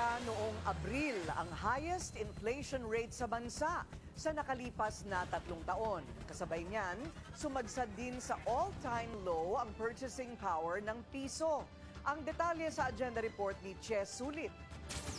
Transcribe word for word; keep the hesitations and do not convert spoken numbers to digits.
Sinimula noong Abril ang highest inflation rate sa bansa sa nakalipas na tatlong taon. Kasabay niyan, sumagsad din sa all-time low ang purchasing power ng piso. Ang detalye sa agenda report ni Che Sulit.